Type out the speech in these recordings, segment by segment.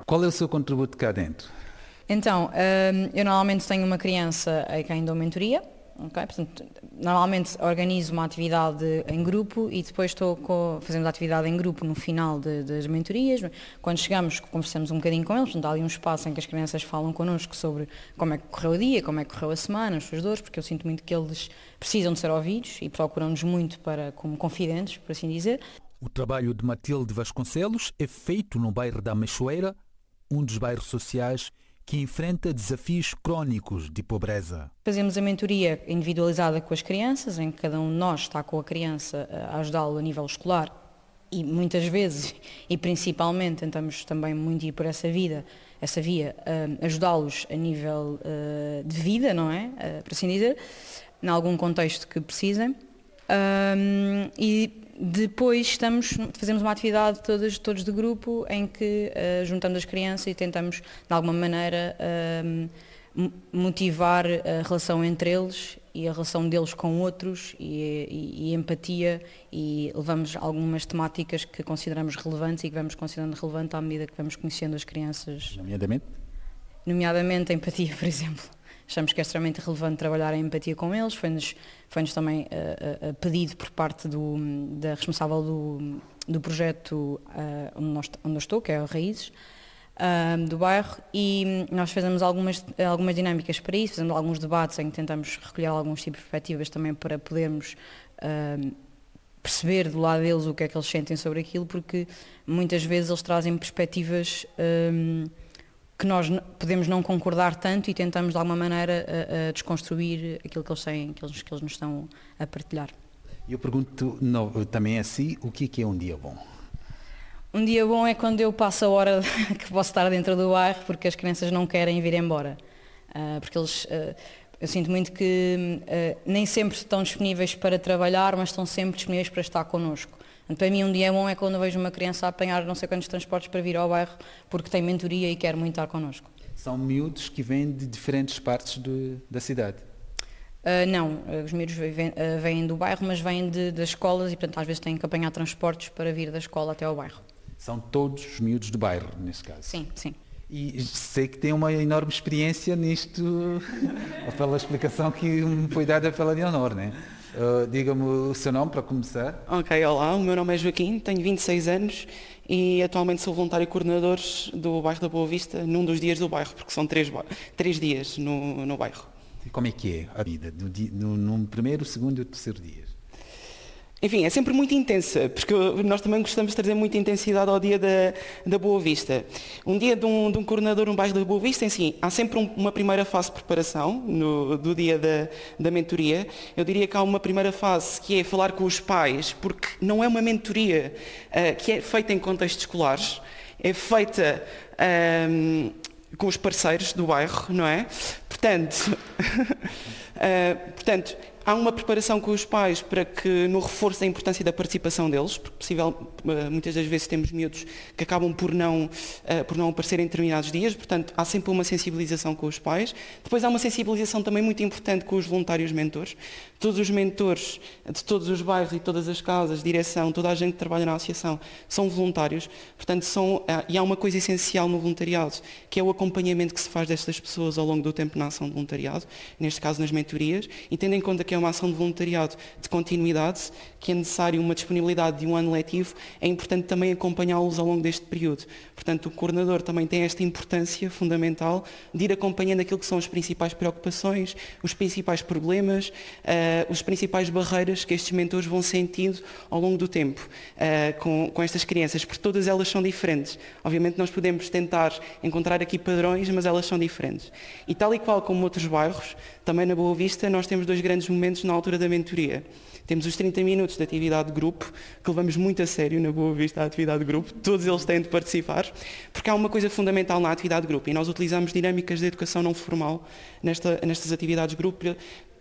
Qual é o seu contributo cá dentro? Então, eu normalmente tenho uma criança a quem dou mentoria, ok? Portanto, normalmente organizo uma atividade em grupo e depois fazemos a atividade em grupo no final das mentorias. Quando chegamos, conversamos um bocadinho com eles, portanto, há ali um espaço em que as crianças falam connosco sobre como é que correu o dia, como é que correu a semana, as suas dores, porque eu sinto muito que eles precisam de ser ouvidos e procuram-nos muito como confidentes, por assim dizer. O trabalho de Matilde Vasconcelos é feito no bairro da Meixoeira, um dos bairros sociais que enfrenta desafios crónicos de pobreza. Fazemos a mentoria individualizada com as crianças, em que cada um de nós está com a criança a ajudá-lo a nível escolar e muitas vezes, e principalmente, tentamos também muito ir por essa via, ajudá-los a nível de vida, não é? Por assim dizer, em algum contexto que precisem. E depois fazemos uma atividade todos de grupo em que juntamos as crianças e tentamos de alguma maneira motivar a relação entre eles e a relação deles com outros e empatia, e levamos algumas temáticas que consideramos relevantes e que vamos considerando relevante à medida que vamos conhecendo as crianças. Nomeadamente a empatia, por exemplo. Achamos que é extremamente relevante trabalhar a empatia com eles. Foi-nos também pedido por parte da responsável do projeto onde eu estou, que é a Raízes, do bairro, e nós fizemos algumas dinâmicas para isso, fazendo alguns debates em que tentamos recolher alguns tipos de perspectivas também para podermos perceber do lado deles o que é que eles sentem sobre aquilo, porque muitas vezes eles trazem perspectivas que nós podemos não concordar tanto e tentamos de alguma maneira a desconstruir aquilo que eles têm, que eles nos estão a partilhar. Eu pergunto também assim, o que é um dia bom? Um dia bom é quando eu passo a hora que posso estar dentro do bairro porque as crianças não querem vir embora. Porque eles, eu sinto muito que nem sempre estão disponíveis para trabalhar, mas estão sempre disponíveis para estar connosco. Para mim um dia bom é quando eu vejo uma criança a apanhar não sei quantos transportes para vir ao bairro porque tem mentoria e quer muito estar connosco. São miúdos que vêm de diferentes partes da cidade? Não, os miúdos vêm do bairro, mas vêm das escolas e portanto às vezes têm que apanhar transportes para vir da escola até ao bairro. São todos os miúdos do bairro, nesse caso? Sim, sim. E sei que tem uma enorme experiência nisto, pela explicação que me foi dada pela Leonor, não é? Diga-me o seu nome para começar. Ok, olá, o meu nome é Joaquim, tenho 26 anos e atualmente sou voluntário coordenador do bairro da Boa Vista num dos dias do bairro, porque são 3 dias no bairro. E como é que é a vida no primeiro, segundo e terceiro dia? Enfim, é sempre muito intensa, porque nós também gostamos de trazer muita intensidade ao dia da Boa Vista. Um dia de um coordenador no bairro da Boa Vista, em si, há sempre uma primeira fase de preparação do dia da mentoria. Eu diria que há uma primeira fase que é falar com os pais, porque não é uma mentoria que é feita em contextos escolares, é feita com os parceiros do bairro, não é? Portanto, há uma preparação com os pais para que no reforço da importância da participação deles, porque muitas das vezes temos miúdos que acabam por não aparecer em determinados dias, portanto há sempre uma sensibilização com os pais. Depois há uma sensibilização também muito importante com os voluntários mentores. Todos os mentores de todos os bairros e todas as casas, direção, toda a gente que trabalha na associação são voluntários, portanto e há uma coisa essencial no voluntariado, que é o acompanhamento que se faz destas pessoas ao longo do tempo na ação de voluntariado, neste caso nas mentorias, e tendo em conta que é uma ação de voluntariado de continuidade, que é necessário uma disponibilidade de um ano letivo, é importante também acompanhá-los ao longo deste período. Portanto, o coordenador também tem esta importância fundamental de ir acompanhando aquilo que são as principais preocupações, os principais problemas, as principais barreiras que estes mentores vão sentindo ao longo do tempo com estas crianças, porque todas elas são diferentes. Obviamente nós podemos tentar encontrar aqui padrões, mas elas são diferentes. E tal e qual como outros bairros, também na Boa Vista nós temos 2 grandes momentos na altura da mentoria. Temos os 30 minutos de atividade de grupo, que levamos muito a sério na Boa Vista a atividade de grupo, todos eles têm de participar, porque há uma coisa fundamental na atividade de grupo, e nós utilizamos dinâmicas de educação não formal nestas atividades de grupo,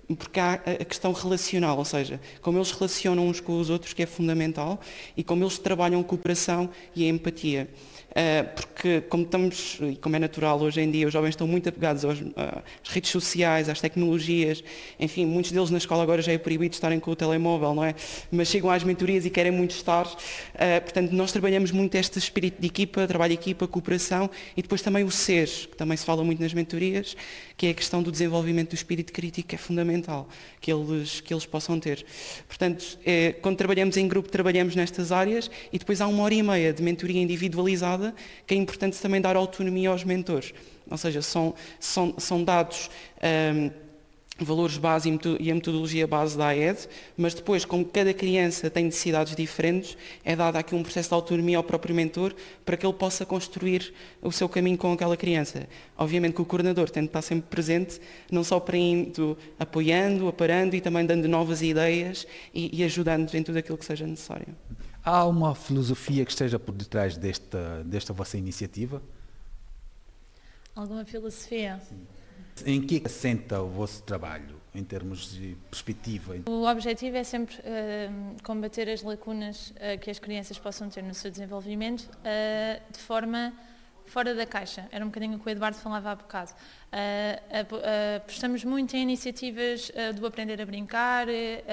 porque há a questão relacional, ou seja, como eles relacionam uns com os outros, que é fundamental, e como eles trabalham a cooperação e a empatia. Porque, como é natural hoje em dia, os jovens estão muito apegados às redes sociais, às tecnologias, enfim, muitos deles na escola agora já é proibido estarem com o telemóvel, não é? Mas chegam às mentorias e querem muito estar. Portanto, nós trabalhamos muito este espírito de equipa, trabalho de equipa, cooperação e depois também o ser, que também se fala muito nas mentorias, que é a questão do desenvolvimento do espírito crítico, que é fundamental que eles possam ter. Portanto, quando trabalhamos em grupo, trabalhamos nestas áreas e depois há 1h30 de mentoria individualizada, que é importante também dar autonomia aos mentores. Ou seja, são dados valores base e a metodologia base da AED, mas depois, como cada criança tem necessidades diferentes, é dado aqui um processo de autonomia ao próprio mentor para que ele possa construir o seu caminho com aquela criança. Obviamente que o coordenador tem de estar sempre presente, não só para indo apoiando, aparando e também dando novas ideias e ajudando em tudo aquilo que seja necessário. Há uma filosofia que esteja por detrás desta vossa iniciativa? Alguma filosofia? Sim. Em que assenta o vosso trabalho, em termos de perspectiva? O objetivo é sempre combater as lacunas que as crianças possam ter no seu desenvolvimento de forma fora da caixa. Era um bocadinho o que o Eduardo falava há bocado. Apostamos muito em iniciativas do aprender a brincar,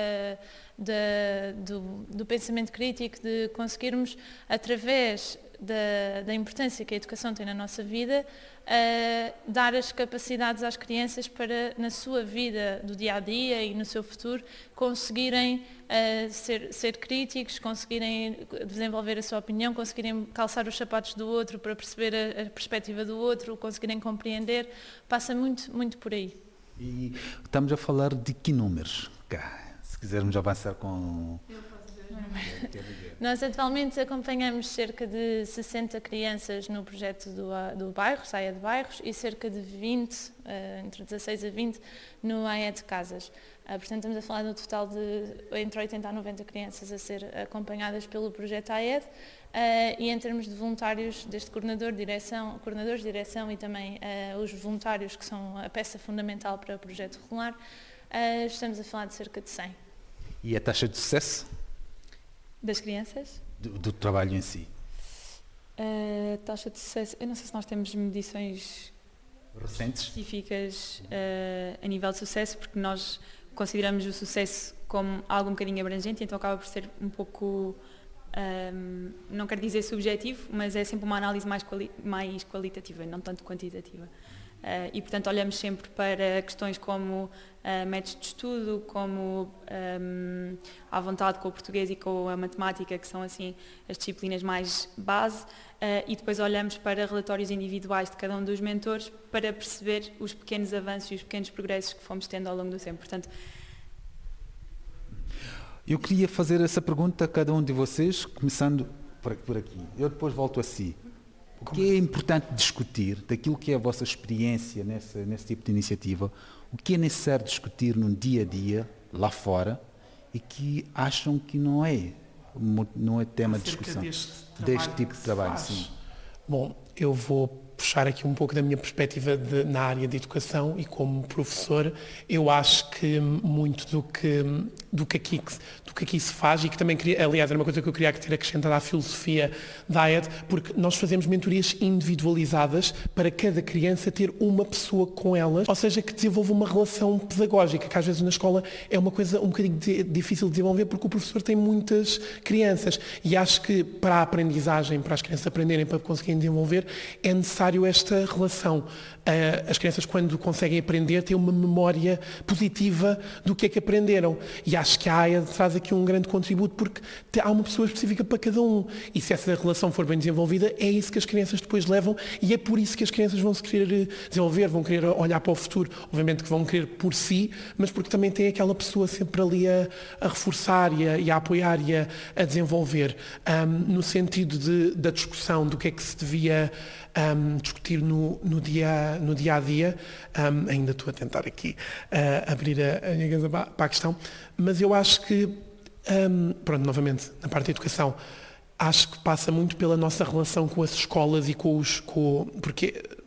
do pensamento crítico, de conseguirmos, através da importância que a educação tem na nossa vida, dar as capacidades às crianças para, na sua vida do dia-a-dia e no seu futuro, conseguirem ser críticos, conseguirem desenvolver a sua opinião, conseguirem calçar os sapatos do outro para perceber a perspectiva do outro, conseguirem compreender. Passa muito por aí. E estamos a falar de que números? Se quisermos avançar com... Nós atualmente acompanhamos cerca de 60 crianças no projeto do bairro, AED Bairros, e cerca de 20, entre 16 a 20, no AED Casas. Portanto, estamos a falar no total de entre 80 a 90 crianças a ser acompanhadas pelo projeto AED, e em termos de voluntários, desde coordenadores de direção e também os voluntários, que são a peça fundamental para o projeto rolar, estamos a falar de cerca de 100. E a taxa de sucesso? Das crianças? Do trabalho em si. Taxa de sucesso, eu não sei se nós temos medições recentes específicas a nível de sucesso, porque nós consideramos o sucesso como algo um bocadinho abrangente, então acaba por ser um pouco, não quero dizer subjetivo, mas é sempre uma análise mais qualitativa, não tanto quantitativa. E, portanto, olhamos sempre para questões como métodos de estudo, como à vontade com o português e com a matemática, que são assim as disciplinas mais base, e depois olhamos para relatórios individuais de cada um dos mentores para perceber os pequenos avanços e os pequenos progressos que fomos tendo ao longo do tempo. Portanto, eu queria fazer essa pergunta a cada um de vocês, começando por aqui. Eu depois volto a si. O que é importante discutir daquilo que é a vossa experiência nesse tipo de iniciativa? O que é necessário discutir no dia a dia, lá fora, e que acham que não é tema de discussão deste tipo de trabalho? Sim. Bom, eu vou puxar aqui um pouco da minha perspectiva na área de educação e como professor, eu acho que muito do que aqui se faz, e que também queria, aliás, era uma coisa que eu queria ter acrescentado à filosofia da AED, porque nós fazemos mentorias individualizadas para cada criança ter uma pessoa com elas, ou seja, que desenvolva uma relação pedagógica, que às vezes na escola é uma coisa um bocadinho difícil de desenvolver, porque o professor tem muitas crianças, e acho que para a aprendizagem, para as crianças aprenderem, para conseguirem desenvolver, é necessário esta relação. As crianças, quando conseguem aprender, têm uma memória positiva do que é que aprenderam. E acho que a AED traz aqui um grande contributo, porque há uma pessoa específica para cada um. E se essa relação for bem desenvolvida, é isso que as crianças depois levam, e é por isso que as crianças vão se querer desenvolver, vão querer olhar para o futuro. Obviamente que vão querer por si, mas porque também tem aquela pessoa sempre ali a reforçar e a apoiar e a desenvolver. No sentido da discussão do que é que se devia discutir no dia a dia, ainda estou a tentar aqui abrir a minha cabeça para a questão, mas eu acho que, pronto, novamente, na parte da educação, acho que passa muito pela nossa relação com as escolas e porque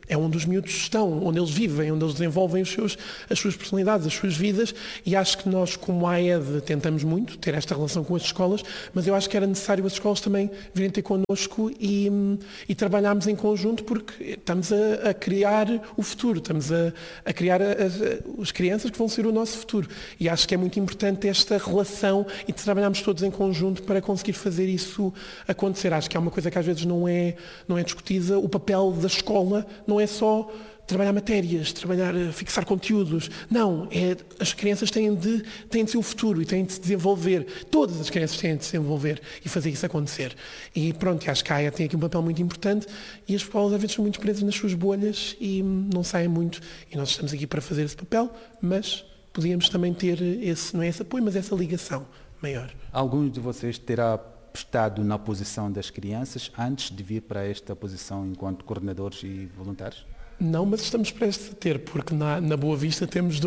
é onde os miúdos estão, onde eles vivem, onde eles desenvolvem as suas personalidades, as suas vidas, e acho que nós, como AED, tentamos muito ter esta relação com as escolas, mas eu acho que era necessário as escolas também virem ter connosco e trabalharmos em conjunto, porque estamos a criar o futuro, estamos a criar as crianças que vão ser o nosso futuro. E acho que é muito importante esta relação e de trabalharmos todos em conjunto para conseguir fazer isso acontecer. Acho que é uma coisa que às vezes não é discutida. O papel da escola não é só trabalhar matérias, fixar conteúdos. Não, as crianças têm de ser o futuro e têm de se desenvolver. Todas as crianças têm de se desenvolver e fazer isso acontecer. E pronto, acho que a AEA tem aqui um papel muito importante e as escolas às vezes são muito presas nas suas bolhas e não saem muito. E nós estamos aqui para fazer esse papel, mas podíamos também ter não é esse apoio, mas essa ligação maior. Alguns de vocês terá estado na posição das crianças antes de vir para esta posição enquanto coordenadores e voluntários? Não, mas estamos prestes a ter, porque na Boa Vista temos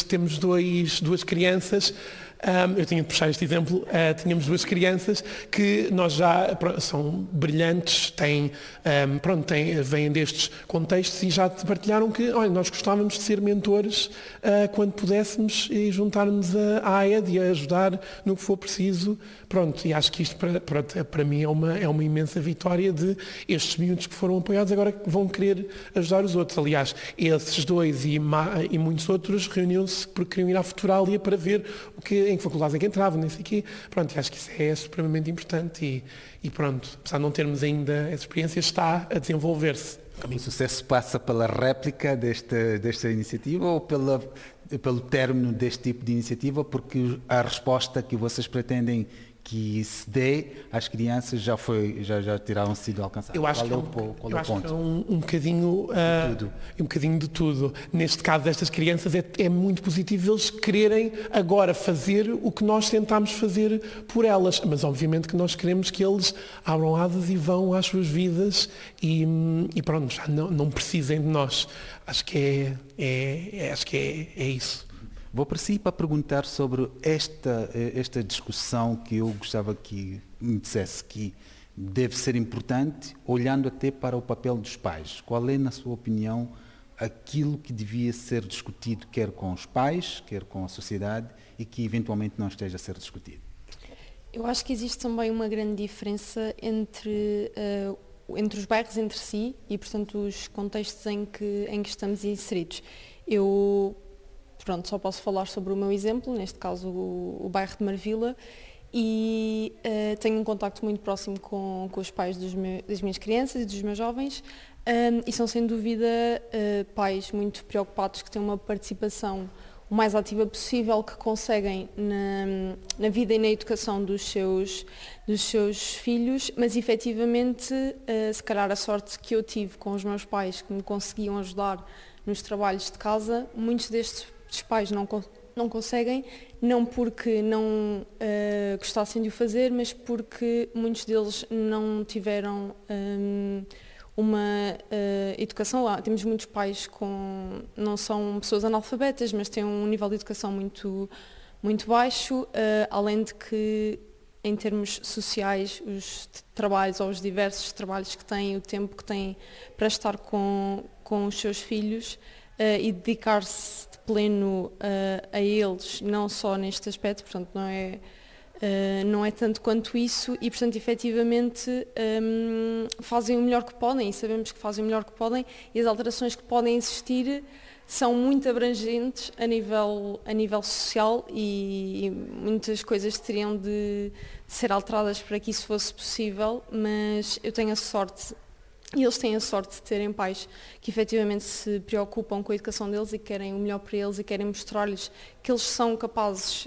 duas crianças. Eu tinha de puxar este exemplo. Tínhamos duas crianças que nós já são brilhantes, vêm destes contextos e já partilharam que, olha, nós gostávamos de ser mentores quando pudéssemos e juntar-nos à AED e a ajudar no que for preciso. Pronto, e acho que isto para mim é uma imensa vitória de estes miúdos que foram apoiados agora vão querer ajudar os outros. Aliás, esses dois e muitos outros reuniram-se porque queriam ir à Futuralia para ver em que faculdades é que entravam, nem sei o quê. Pronto, e acho que isso é supremamente importante e pronto, apesar de não termos ainda essa experiência, está a desenvolver-se. O sucesso passa pela réplica desta iniciativa ou pelo término deste tipo de iniciativa, porque a resposta que vocês pretendem que se dê às crianças já terão sido alcançadas? Eu acho que é um bocadinho de tudo. Neste caso destas crianças é muito positivo eles quererem agora fazer o que nós tentámos fazer por elas, mas obviamente que nós queremos que eles abram asas e vão às suas vidas e pronto, já não precisem de nós. Acho que é isso. Vou para si para perguntar sobre esta discussão que eu gostava que me dissesse que deve ser importante, olhando até para o papel dos pais. Qual é, na sua opinião, aquilo que devia ser discutido, quer com os pais, quer com a sociedade, e que eventualmente não esteja a ser discutido? Eu acho que existe também uma grande diferença entre os bairros entre si e, portanto, os contextos em que estamos inseridos. Só posso falar sobre o meu exemplo, neste caso o bairro de Marvila, e tenho um contacto muito próximo com os pais das minhas crianças e dos meus jovens, e são sem dúvida pais muito preocupados, que têm uma participação o mais ativa possível, que conseguem na vida e na educação dos seus filhos, mas efetivamente, se calhar a sorte que eu tive com os meus pais, que me conseguiam ajudar nos trabalhos de casa, muitos destes pais não conseguem, não porque não gostassem de o fazer, mas porque muitos deles não tiveram uma educação. Temos muitos pais não são pessoas analfabetas, mas têm um nível de educação muito, muito baixo, além de que, em termos sociais, os trabalhos ou os diversos trabalhos que têm, o tempo que têm para estar com os seus filhos, e dedicar-se de pleno a eles, não só neste aspecto, portanto não é tanto quanto isso e, portanto, efetivamente fazem o melhor que podem e sabemos que fazem o melhor que podem e as alterações que podem existir são muito abrangentes a nível social e muitas coisas teriam de ser alteradas para que isso fosse possível, mas eu tenho a sorte. E eles têm a sorte de terem pais que efetivamente se preocupam com a educação deles e querem o melhor para eles e querem mostrar-lhes que eles são capazes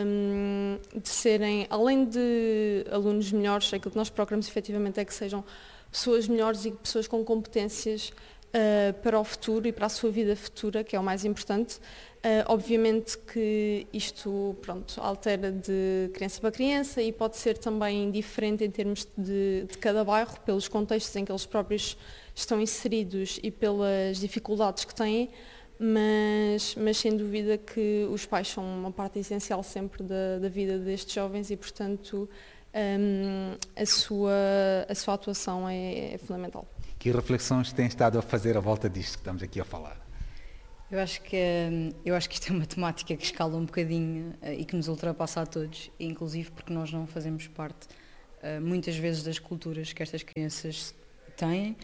de serem, além de alunos melhores, aquilo que nós procuramos efetivamente é que sejam pessoas melhores e pessoas com competências para o futuro e para a sua vida futura, que é o mais importante. Obviamente que isto, altera de criança para criança e pode ser também diferente em termos de cada bairro, pelos contextos em que eles próprios estão inseridos e pelas dificuldades que têm, mas sem dúvida que os pais são uma parte essencial sempre da vida destes jovens e, portanto, a sua atuação é fundamental. Que reflexões têm estado a fazer à volta disto que estamos aqui a falar? Eu acho que isto é uma temática que escala um bocadinho e que nos ultrapassa a todos, inclusive porque nós não fazemos parte muitas vezes das culturas que estas crianças têm.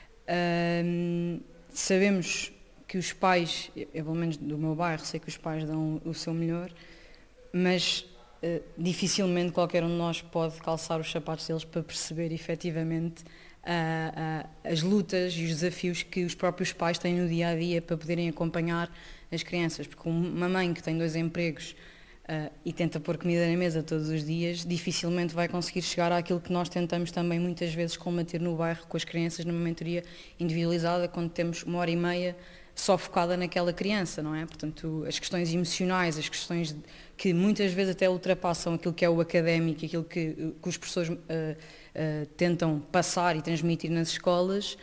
Sabemos que os pais, eu pelo menos do meu bairro, sei que os pais dão o seu melhor, mas dificilmente qualquer um de nós pode calçar os sapatos deles para perceber efetivamente as lutas e os desafios que os próprios pais têm no dia a dia para poderem acompanhar as crianças, porque uma mãe que tem 2 empregos e tenta pôr comida na mesa todos os dias, dificilmente vai conseguir chegar àquilo que nós tentamos também muitas vezes combater no bairro com as crianças numa mentoria individualizada, quando temos 1h30 só focada naquela criança, não é? Portanto, as questões emocionais, as questões que muitas vezes até ultrapassam aquilo que é o académico, aquilo que os professores tentam passar e transmitir nas escolas,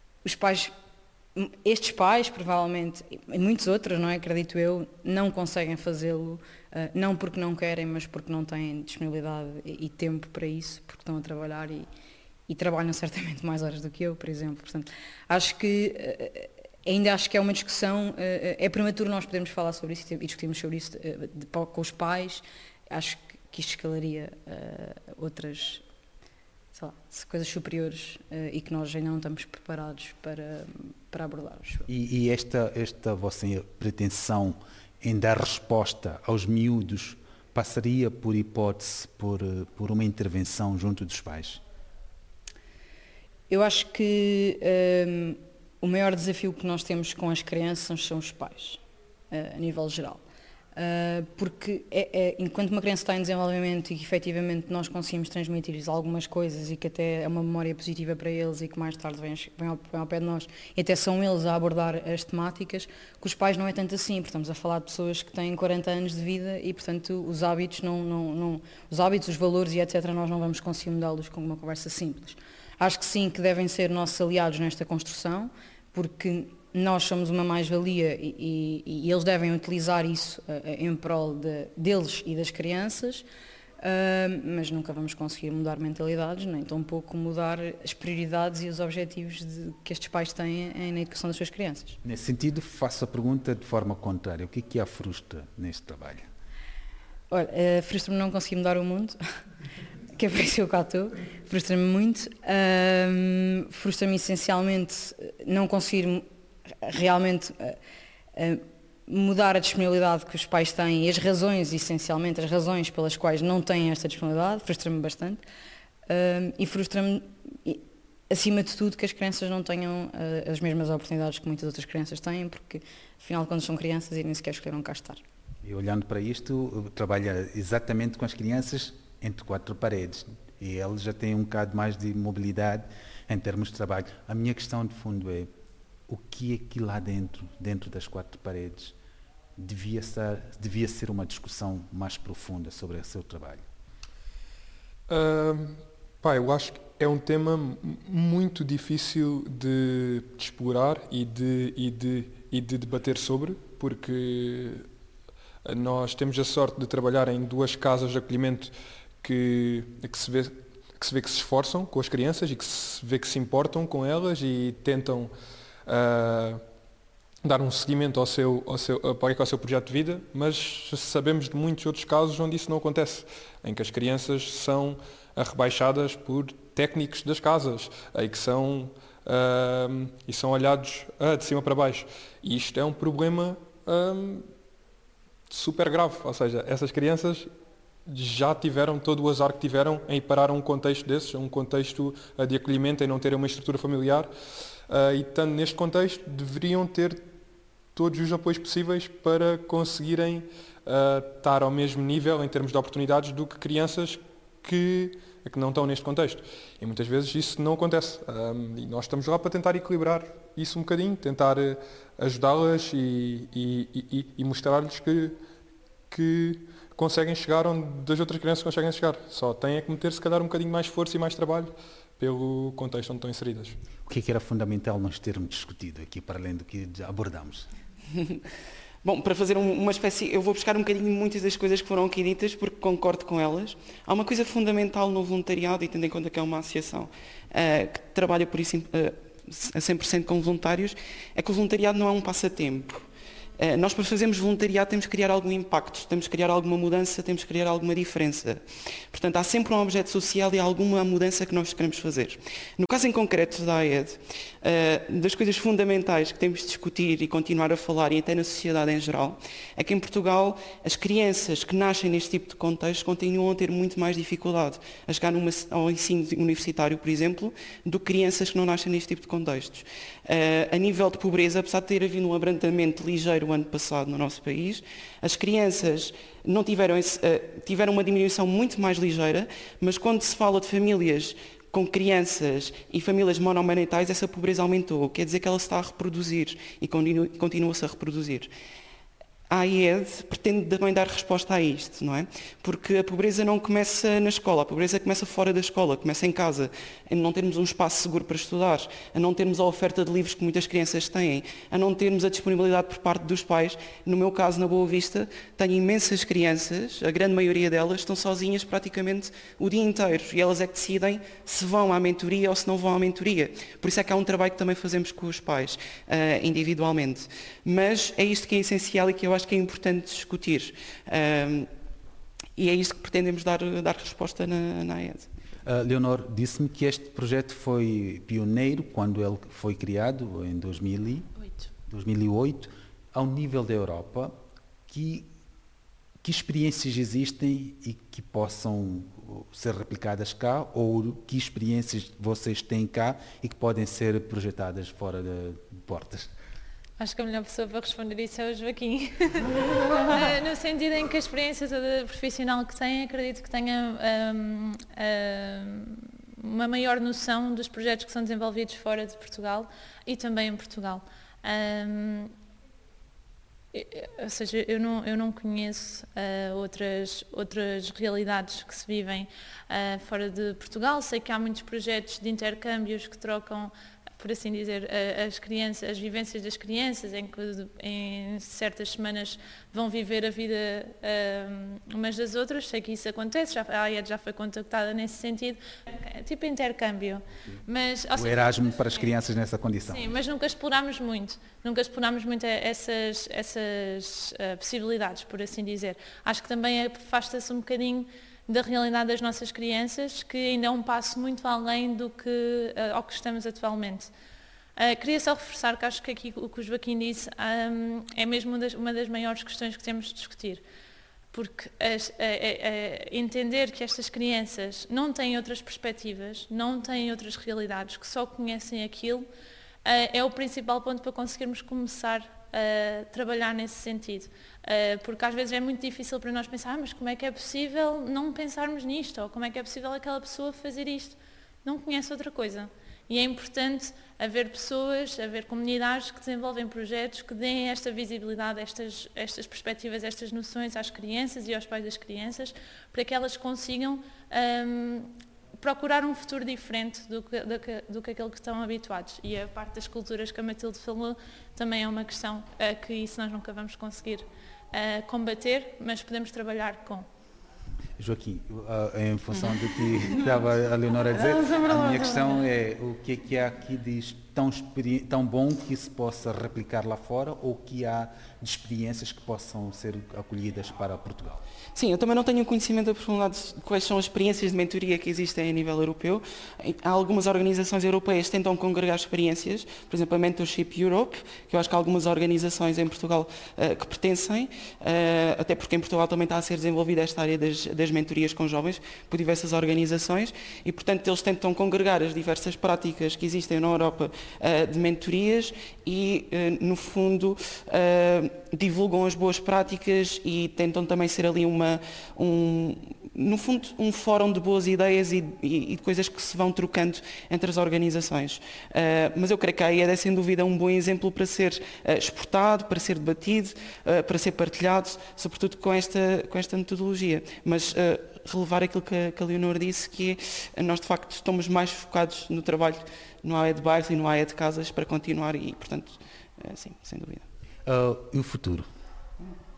estes pais, provavelmente, e muitos outros, não é? Acredito eu, não conseguem fazê-lo, não porque não querem, mas porque não têm disponibilidade e tempo para isso, porque estão a trabalhar e trabalham certamente mais horas do que eu, por exemplo. Portanto, acho que é uma discussão, é prematuro nós podermos falar sobre isso e discutirmos sobre isso com os pais. Acho que isto escalaria outras, sei lá, coisas superiores e que nós ainda não estamos preparados para abordar. E esta vossa pretensão em dar resposta aos miúdos passaria, por hipótese, por uma intervenção junto dos pais? Eu acho que o maior desafio que nós temos com as crianças são os pais, a nível geral. Porque enquanto uma criança está em desenvolvimento e que efetivamente nós conseguimos transmitir-lhes algumas coisas e que até é uma memória positiva para eles e que mais tarde vêm ao pé de nós e até são eles a abordar as temáticas, com os pais não é tanto assim, porque estamos a falar de pessoas que têm 40 anos de vida e, portanto, os hábitos, os valores e etc. nós não vamos conseguir mudá-los com uma conversa simples. Acho que sim, que devem ser nossos aliados nesta construção, porque nós somos uma mais-valia e eles devem utilizar isso em prol deles e das crianças, mas nunca vamos conseguir mudar mentalidades, nem tampouco mudar as prioridades e os objetivos que estes pais têm na educação das suas crianças. Nesse sentido, faço a pergunta de forma contrária. O que a frustra neste trabalho? Olha, frustra-me não conseguir mudar o mundo. Que é por isso que eu cá estou, frustra-me muito, frustra-me essencialmente não conseguir realmente mudar a disponibilidade que os pais têm e as razões, essencialmente, as razões pelas quais não têm esta disponibilidade, frustra-me bastante, e frustra-me, acima de tudo, que as crianças não tenham as mesmas oportunidades que muitas outras crianças têm, porque, afinal, quando são crianças, e nem sequer escolheram cá estar. E olhando para isto, trabalha exatamente com as crianças entre 4 paredes, e eles já têm um bocado mais de mobilidade em termos de trabalho. A minha questão de fundo é, o que é que lá dentro das 4 paredes, devia ser uma discussão mais profunda sobre o seu trabalho? Eu acho que é um tema muito difícil de explorar e de debater sobre, porque nós temos a sorte de trabalhar em 2 casas de acolhimento que se vê que se esforçam com as crianças e que se vê que se importam com elas e tentam dar um seguimento ao seu projeto de vida, mas sabemos de muitos outros casos onde isso não acontece, em que as crianças são rebaixadas por técnicos das casas e que são olhados de cima para baixo. E isto é um problema super grave, ou seja, essas crianças já tiveram todo o azar que tiveram em ir parar a um contexto desses, um contexto de acolhimento, em não terem uma estrutura familiar, e estando neste contexto deveriam ter todos os apoios possíveis para conseguirem estar ao mesmo nível em termos de oportunidades do que crianças que não estão neste contexto. E muitas vezes isso não acontece. E nós estamos lá para tentar equilibrar isso um bocadinho, tentar ajudá-las e mostrar-lhes que conseguem chegar onde as outras crianças conseguem chegar. Só têm que meter, se calhar, um bocadinho mais esforço e mais trabalho pelo contexto onde estão inseridas. O que era fundamental nós termos discutido aqui, para além do que já abordamos? Bom, para fazer uma espécie, eu vou buscar um bocadinho muitas das coisas que foram aqui ditas, porque concordo com elas. Há uma coisa fundamental no voluntariado, e tendo em conta que é uma associação que trabalha por isso a 100% com voluntários, é que o voluntariado não é um passatempo. Nós, para fazermos voluntariado, temos que criar algum impacto, temos que criar alguma mudança, temos que criar alguma diferença. Portanto, há sempre um objeto social e há alguma mudança que nós queremos fazer. No caso em concreto da AED, das coisas fundamentais que temos de discutir e continuar a falar, e até na sociedade em geral, é que em Portugal as crianças que nascem neste tipo de contexto continuam a ter muito mais dificuldade a chegar ao ensino universitário, por exemplo, do que crianças que não nascem neste tipo de contextos. A nível de pobreza, apesar de ter havido um abrandamento ligeiro o ano passado no nosso país, as crianças não tiveram uma diminuição muito mais ligeira, mas quando se fala de famílias com crianças e famílias monomarentais, essa pobreza aumentou. Quer dizer que ela se está a reproduzir e continua-se a reproduzir. A AED pretende também dar resposta a isto, não é? Porque a pobreza não começa na escola, a pobreza começa fora da escola, começa em casa, a não termos um espaço seguro para estudar, a não termos a oferta de livros que muitas crianças têm, a não termos a disponibilidade por parte dos pais. No meu caso, na Boa Vista, tenho imensas crianças, a grande maioria delas estão sozinhas praticamente o dia inteiro, e elas é que decidem se vão à mentoria ou se não vão à mentoria. Por isso é que há um trabalho que também fazemos com os pais, individualmente. Mas é isto que é essencial e que eu acho que é importante discutir. E é isto que pretendemos dar resposta na AED. Leonor, disse-me que este projeto foi pioneiro quando ele foi criado, em 2008, ao nível da Europa. Que experiências existem e que possam ser replicadas cá, ou que experiências vocês têm cá e que podem ser projetadas fora de portas? Acho que a melhor pessoa para responder isso é o Joaquim. No sentido em que a experiência toda profissional que tem, acredito que tenha uma maior noção dos projetos que são desenvolvidos fora de Portugal e também em Portugal. Ou seja, eu não conheço outras realidades que se vivem fora de Portugal. Sei que há muitos projetos de intercâmbios que trocam, por assim dizer, as vivências das crianças, em que em certas semanas vão viver a vida umas das outras. Sei que isso acontece, a AED já foi contactada nesse sentido, tipo intercâmbio. Mas, o Erasmo para as crianças nessa condição. Sim, mas nunca explorámos muito essas possibilidades, por assim dizer. Acho que também afasta-se um bocadinho da realidade das nossas crianças, que ainda é um passo muito além do que ao que estamos atualmente. Queria só reforçar que acho que aqui o que o Joaquim disse é mesmo uma das maiores questões que temos de discutir, porque entender que estas crianças não têm outras perspectivas, não têm outras realidades, que só conhecem aquilo, é o principal ponto para conseguirmos começar a trabalhar nesse sentido, porque às vezes é muito difícil para nós pensar, mas como é que é possível não pensarmos nisto, ou como é que é possível aquela pessoa fazer isto? Não conhece outra coisa. E é importante haver pessoas, haver comunidades que desenvolvem projetos que deem esta visibilidade, estas perspectivas, estas noções às crianças e aos pais das crianças, para que elas consigam procurar um futuro diferente do que aquele que estão habituados. E a parte das culturas que a Matilde falou também é uma questão que isso nós nunca vamos conseguir combater, mas podemos trabalhar com. Joaquim, em função do que estava a Leonora a dizer, a minha questão é o que há aqui de tão bom que se possa replicar lá fora, ou que há de experiências que possam ser acolhidas para Portugal? Sim, eu também não tenho conhecimento aprofundado de quais são as experiências de mentoria que existem a nível europeu. Há algumas organizações europeias que tentam congregar experiências, por exemplo, a Mentorship Europe, que eu acho que há algumas organizações em Portugal que pertencem, até porque em Portugal também está a ser desenvolvida esta área das mentorias com jovens por diversas organizações, e portanto eles tentam congregar as diversas práticas que existem na Europa de mentorias e, no fundo, divulgam as boas práticas e tentam também ser ali no fundo, um fórum de boas ideias e de coisas que se vão trocando entre as organizações. Mas eu creio que a AED é, sem dúvida, um bom exemplo para ser exportado, para ser debatido, para ser partilhado, sobretudo com esta metodologia. Mas relevar aquilo que a Leonor disse, que nós, de facto, estamos mais focados no trabalho no AED de bairros e no AED de casas para continuar e, portanto, sim, sem dúvida. E o futuro?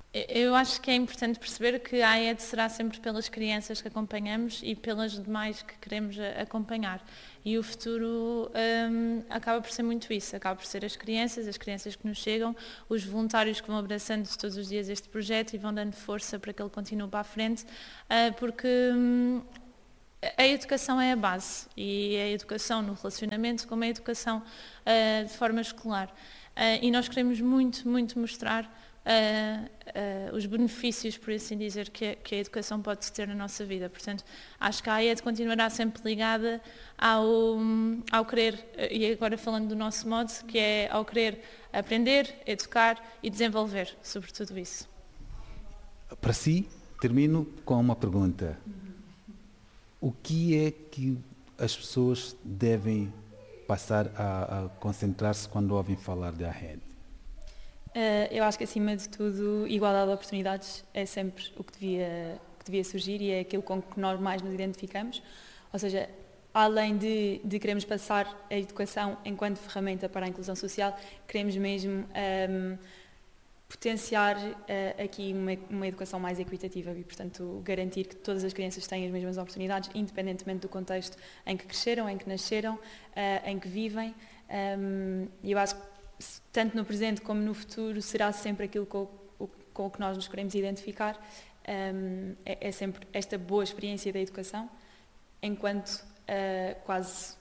Eu acho que é importante perceber que a AED será sempre pelas crianças que acompanhamos e pelas demais que queremos acompanhar. E o futuro acaba por ser muito isso, acaba por ser as crianças que nos chegam, os voluntários que vão abraçando todos os dias este projeto e vão dando força para que ele continue para a frente, porque a educação é a base, e a educação no relacionamento como a educação de forma escolar. E nós queremos muito, muito mostrar os benefícios, por assim dizer, que a educação pode ter na nossa vida. Portanto, acho que a AED continuará sempre ligada ao querer, e agora falando do nosso modo, que é ao querer aprender, educar e desenvolver, sobre tudo isso. Para si, termino com uma pergunta. O que é que as pessoas devem passar a concentrar-se quando ouvem falar da AED? Eu acho que, acima de tudo, igualdade de oportunidades é sempre o que devia surgir e é aquilo com que nós mais nos identificamos. Ou seja, além de queremos passar a educação enquanto ferramenta para a inclusão social, queremos mesmo potenciar aqui uma educação mais equitativa e, portanto, garantir que todas as crianças têm as mesmas oportunidades, independentemente do contexto em que cresceram, em que nasceram, em que vivem. E eu acho que, tanto no presente como no futuro, será sempre aquilo com o que nós nos queremos identificar. É sempre esta boa experiência da educação, enquanto quase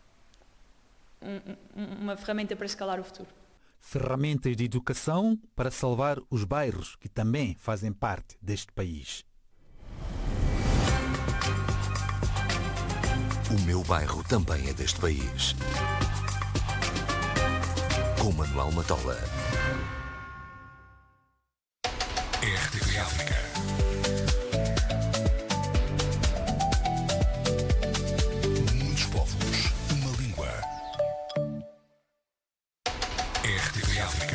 uma ferramenta para escalar o futuro. Ferramentas de educação para salvar os bairros que também fazem parte deste país. O meu bairro também é deste país. Com Manuel Matola. RTP África. Muitos povos, uma língua. RTP África.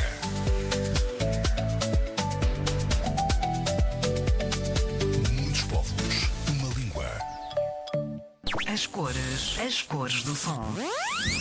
Muitos povos, uma língua. As cores do som.